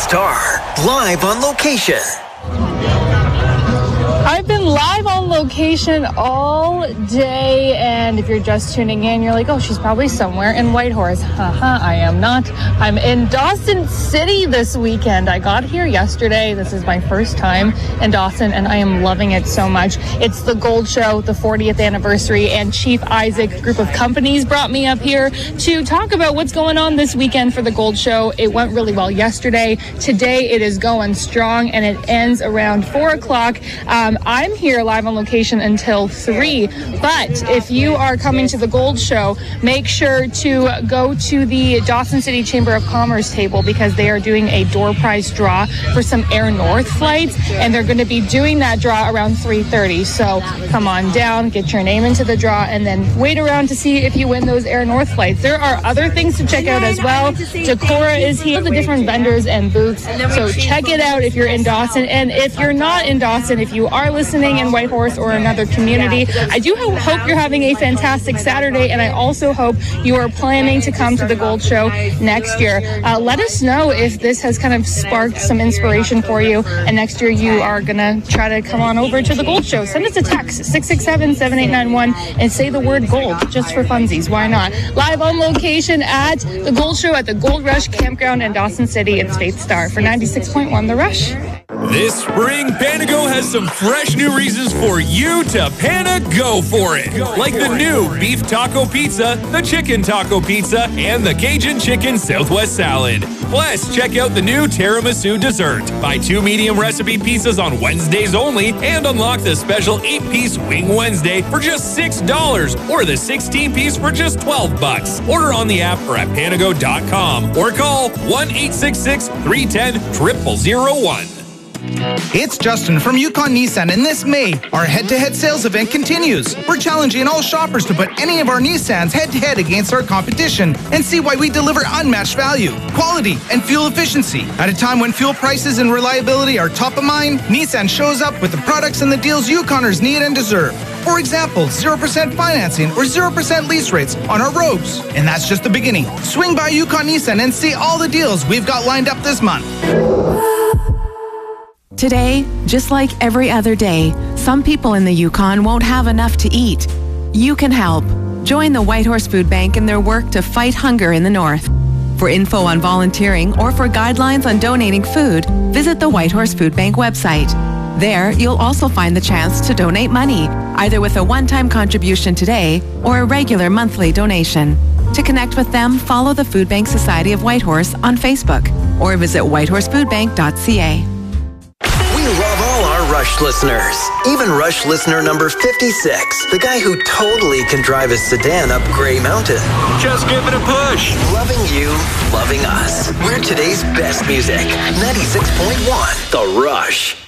Star, live on location. I've been live on location all day, and if you're just tuning in, you're like, oh, she's probably somewhere in Whitehorse. I am not. I'm in Dawson City this weekend. I got here yesterday. This is my first time in Dawson, and I am loving it so much. It's the Gold Show, the 40th anniversary, and Chief Isaac Group of Companies brought me up here to talk about what's going on this weekend for the Gold Show. It went really well yesterday. Today it is going strong, and it ends around 4 o'clock. I'm here live on location until 3, but if you are coming to the Gold Show, make sure to go to the Dawson City Chamber of Commerce table, because they are doing a door prize draw for some Air North flights, and they're going to be doing that draw around 3:30. So come on down, get your name into the draw, and then wait around to see if you win those Air North flights. There are other things to check out as well. Decora is here, the different vendors and booths, so check it out if you're in Dawson. And if you're not in Dawson, if you are listening in Whitehorse or another community, I do hope you're having a fantastic Saturday, and I also hope you are planning to come to the Gold Show next year. Let us know if this has kind of sparked some inspiration for you, and next year you are going to try to come on over to the Gold Show. Send us a text, 667-7891, and say the word gold, just for funsies. Why not? Live on location at the Gold Show at the Gold Rush Campground in Dawson City. It's Faith Star for 96.1 The Rush. This spring, Panago has some fresh new reasons for you to Panago for it. Like the new beef taco pizza, the chicken taco pizza, and the Cajun chicken Southwest salad. Plus, check out the new tiramisu dessert. Buy 2 medium recipe pizzas on Wednesdays only and unlock the special 8-piece Wing Wednesday for just $6 or the 16-piece for just $12. Order on the app or at Panago.com or call 1-866-310-0001. It's Justin from Yukon Nissan, and this May, our head-to-head sales event continues. We're challenging all shoppers to put any of our Nissans head-to-head against our competition and see why we deliver unmatched value, quality, and fuel efficiency. At a time when fuel prices and reliability are top of mind, Nissan shows up with the products and the deals Yukoners need and deserve. For example, 0% financing or 0% lease rates on our Rogues. And that's just the beginning. Swing by Yukon Nissan and see all the deals we've got lined up this month. Today, just like every other day, some people in the Yukon won't have enough to eat. You can help. Join the Whitehorse Food Bank in their work to fight hunger in the north. For info on volunteering or for guidelines on donating food, visit the Whitehorse Food Bank website. There, you'll also find the chance to donate money, either with a one-time contribution today or a regular monthly donation. To connect with them, follow the Food Bank Society of Whitehorse on Facebook or visit whitehorsefoodbank.ca. We love all our Rush listeners. Even Rush listener number 56, the guy who totally can drive his sedan up Grey Mountain. Just give it a push. Loving you, loving us. We're today's best music. 96.1 The Rush.